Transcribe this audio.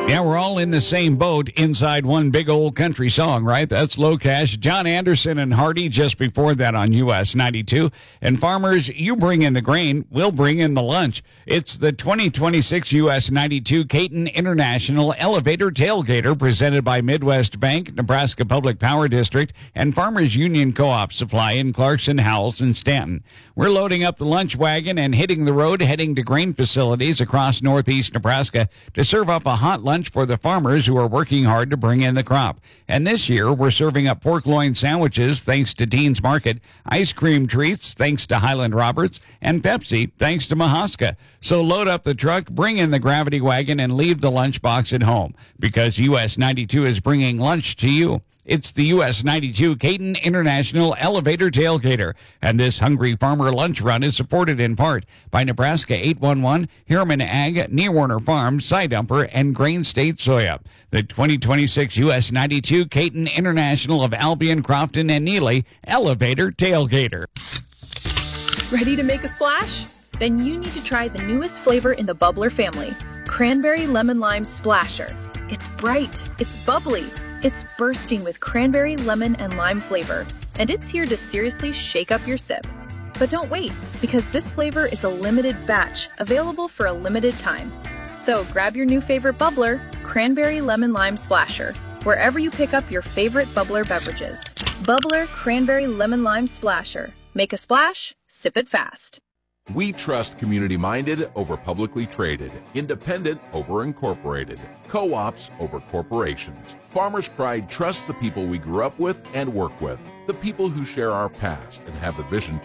Yeah, we're all in the same boat inside one big old country song, right? That's Low Cash, John Anderson and Hardy just before that on US 92. And farmers, you bring in the grain, we'll bring in the lunch. It's the 2026 US 92 Caton International Elevator Tailgater presented by Midwest Bank, Nebraska Public Power District, and Farmers Union Co-op Supply in Clarkson, Howells, and Stanton. We're loading up the lunch wagon and hitting the road, heading to grain facilities across northeast Nebraska to serve up a hot lunch for the farmers who are working hard to bring in the crop. And this year, we're serving up pork loin sandwiches thanks to Dean's Market, ice cream treats thanks to Highland Roberts, and Pepsi thanks to Mahaska. So load up the truck, bring in the gravity wagon, and leave the lunchbox at home, because US 92 is bringing lunch to you. It's the US 92 Caton International Elevator Tailgater, and this Hungry Farmer Lunch Run is supported in part by Nebraska 811, Harriman Ag, Near Warner Farm, Sidumper, and Grain State Soya. The 2026 US 92 Caton International of Albion, Crofton, and Neely Elevator Tailgater. Ready to make a splash? Then you need to try the newest flavor in the Bubbler family, Cranberry Lemon Lime Splasher. It's bright, it's bubbly, it's bursting with cranberry, lemon, and lime flavor, and it's here to seriously shake up your sip. But don't wait, because this flavor is a limited batch, available for a limited time. So grab your new favorite bubbler, Cranberry Lemon Lime Splasher, wherever you pick up your favorite bubbler beverages. Bubbler Cranberry Lemon Lime Splasher. Make a splash, sip it fast. We trust community-minded over publicly traded, independent over incorporated, co-ops over corporations. Farmers Pride trusts the people we grew up with and work with, the people who share our past and have the vision